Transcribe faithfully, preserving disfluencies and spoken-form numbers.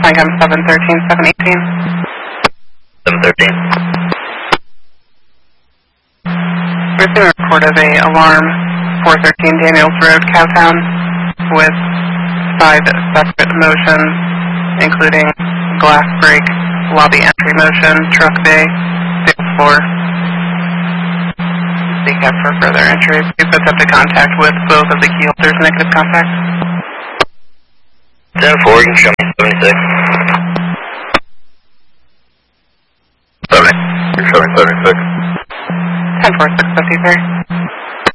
Pine seven thirteen, seven eighteen. seven thirteen. Receiving a report of a alarm, four thirteen Daniels Road, Cowtown, with five separate motions, including glass break, lobby entry motion, truck bay, sixth floor. Seek out for further entry. Please attempt to contact with both of the key holders, negative contact. ten four, you can show me seventy-six. seventy. You're showing seventy-six. ten four, six fifty-three.